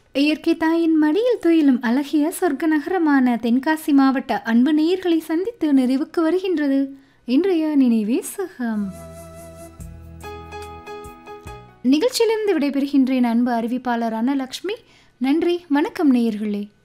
இயற்கை தாயின் மடியில் துயிலும் அழகிய சொர்க்க நகரமான தென்காசி மாவட்ட அன்பு நேயர்களை சந்தித்து நிறைவுக்கு வருகின்றது இன்றைய நினைவே சுகம். நிகழ்ச்சியிலிருந்து விடைபெறுகின்றேன் அன்பு அறிவிப்பாளர் அன்னலக்ஷ்மி. நன்றி, வணக்கம் நேயர்களே.